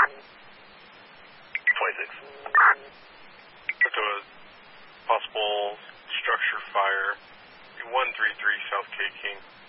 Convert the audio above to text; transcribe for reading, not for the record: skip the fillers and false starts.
26. To a possible structure fire. 133 South K King.